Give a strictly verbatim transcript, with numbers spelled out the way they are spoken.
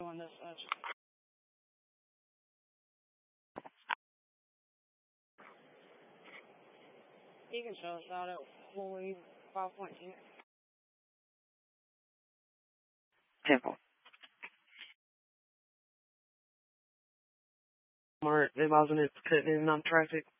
on this edge. You can show us out at Woolley five fourteen. Temple. Mark, if I was in it, cutting in on traffic.